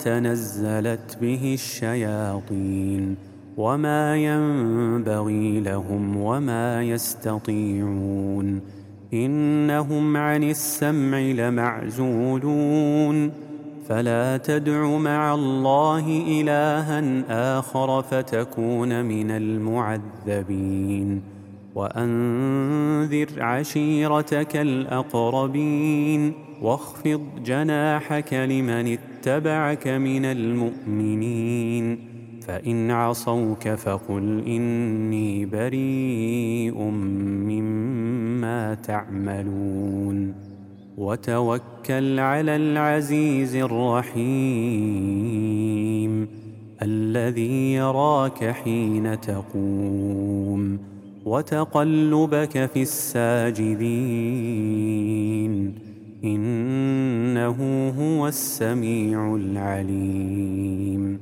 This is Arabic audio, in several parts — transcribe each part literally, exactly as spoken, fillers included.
تنزلت به الشياطين وما ينبغي لهم وما يستطيعون إنهم عن السمع لمعزولون فلا تدع مع الله إلها آخر فتكون من المعذبين وأنذر عشيرتك الأقربين واخفض جناحك لمن اتبعك من المؤمنين فإن عصوك فقل إني بريء مما تعملون وتوكل على العزيز الرحيم الذي يراك حين تقوم وتقلبك في الساجدين إنه هو السميع العليم.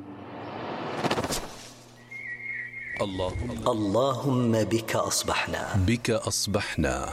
اللهم, اللهم بك أصبحنا بك أصبحنا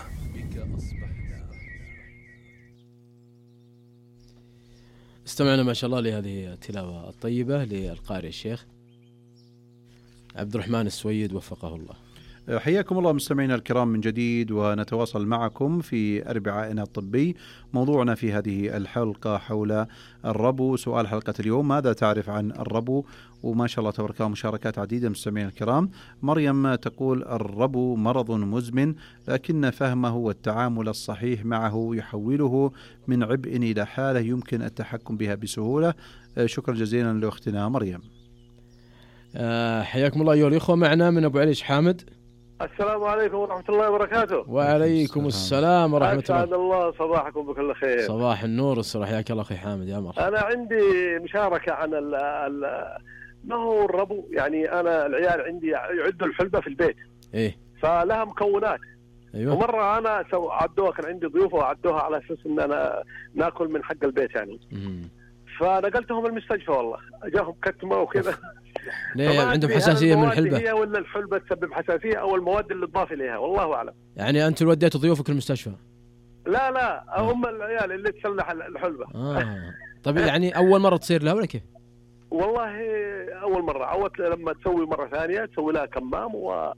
استمعنا ما شاء الله لهذه التلاوة الطيبة للقارئ الشيخ عبد الرحمن السويد وفقه الله. حياكم الله مستمعينا الكرام من جديد، ونتواصل معكم في أربعائنا الطبي. موضوعنا في هذه الحلقة حول الربو. سؤال حلقة اليوم: ماذا تعرف عن الربو؟ وما شاء الله تبارك الله مشاركات عديدة مستمعينا الكرام. مريم تقول: الربو مرض مزمن، لكن فهمه والتعامل الصحيح معه يحوله من عبء إلى حالة يمكن التحكم بها بسهولة. شكرا جزيلا لأختنا مريم. أه حياكم الله أيها الإخوة. معنا من أبو عليش حامد. السلام عليكم ورحمة الله وبركاته. وعليكم السلام ورحمة الله. أسعد الله صباحكم بكل خير. صباح النور والصلاح. حياك الله أخي حامد. يا مرحبا. أنا عندي مشاركة عن ال ال ما هو الربو. يعني أنا العيال عندي يعدوا الحلبة في البيت. إيه. فلها مكونات. أيوة. ومرة أنا سو عدوها، كان عندي ضيوف وعدوها على أساس إن أنا ناكل من حق البيت يعني. مم. فنقلتهم المستشفى والله، جاهم كتمة وكذا. ليه عندهم حساسية من الحلبة؟ هي ولا الحلبة تسبب حساسية أو المواد اللي تضاف إليها، والله أعلم. يعني أنت وديت ضيوفك المستشفى؟ لا لا هم آه. العيال اللي تصلح الحلبة. آه. طيب يعني أول مرة تصير لها ولا كيف؟ والله أول مرة. عودت لما تسوي مرة ثانية تسوي لها كمام و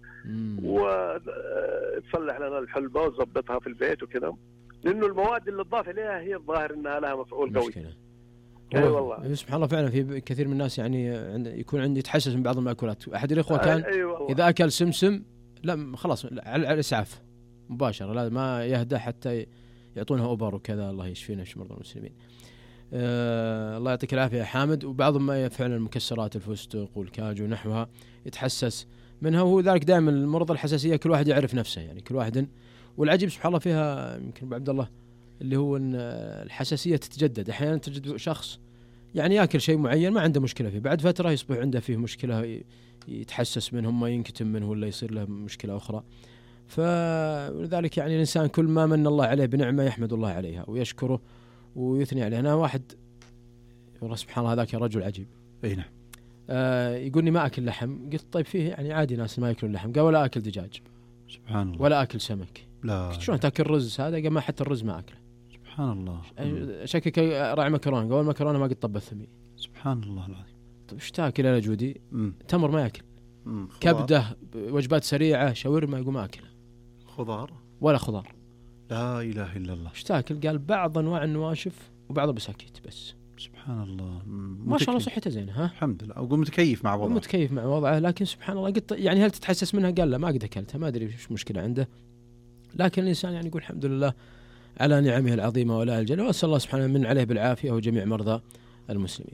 وتصلح لنا الحلبة وتضبطها في البيت وكذا، لأنه المواد اللي تضاف إليها هي الظاهر إنها لها مفعول قوي. اي أيوة والله. سبحان الله فعلا في كثير من الناس يعني يكون عندي يتحسس من بعض المأكولات. احد الاخوه كان أيوة اذا اكل سمسم لا خلاص على الاسعاف مباشره، لا ما يهدى حتى يعطونها ابر وكذا. الله يشفينا ويشفي مرضى المسلمين. آه الله يعطيك العافيه يا حامد. وبعضهم ما فعلا المكسرات الفستق والكاجو ونحوها يتحسس منها، وهو ذلك دائما المرضى الحساسيه كل واحد يعرف نفسه يعني كل واحد. والعجيب سبحان الله فيها يمكن ابو عبد الله اللي هو ان الحساسيه تتجدد. احيانا تجد شخص يعني ياكل شيء معين ما عنده مشكله فيه، بعد فتره يصبح عنده فيه مشكله يتحسس منهم، ما ينكتم منه ولا يصير له مشكله اخرى. فلذلك يعني الانسان كل ما من الله عليه بنعمه يحمد الله عليها ويشكره ويثني عليه. انا واحد والله سبحان الله هذاك رجل عجيب. اي نعم. آه يقولني ما اكل لحم. قلت طيب فيه يعني عادي ناس ما ياكلون لحم. قال ولا اكل دجاج. سبحان الله. ولا اكل سمك. لا. قلت شلون تاكل رز؟ هذا قال ما حتى الرز ما اكله. سبحان الله. شكك راعي مكرونه، قال المكرونه ما قد طبث ثمي. سبحان الله العظيم. طيب ايش تاكل يا جودي؟ مم. تمر ما ياكل. مم. كبده، وجبات سريعه، شاورما يقول ما اكله. خضار ولا خضار. لا اله الا الله. ايش تاكل؟ قال بعض انواع النواشف وبعض بساكيت بس. سبحان الله. ما شاء الله صحته زينه. ها الحمد لله. اقول متكيف مع وضعه. متكيف مع وضعه، لكن سبحان الله قلت يعني هل تتحسس منها؟ قال لا ما قد اكلتها، ما ادري ايش مشكله عنده. لكن الانسان يعني يقول الحمد لله على نعمه العظيمه ولا الجل، واسال الله سبحانه من عليه بالعافيه وجميع مرضى المسلمين.